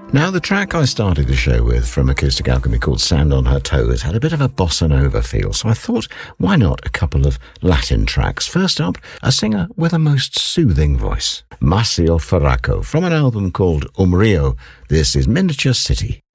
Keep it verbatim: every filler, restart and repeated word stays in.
Now, the track I started the show with from Acoustic Alchemy called Sand on Her Toes had a bit of a bossa nova feel, so I thought, why not a couple of Latin tracks? First up, a singer with a most soothing voice, Maceo Ferraco, from an album called Um Rio. This is Miniature City.